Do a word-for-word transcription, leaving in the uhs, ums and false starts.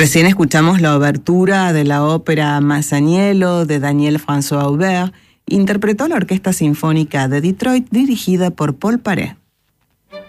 Recién escuchamos la obertura de la ópera Masaniello de Daniel François Aubert, interpretó la Orquesta Sinfónica de Detroit dirigida por Paul Paré.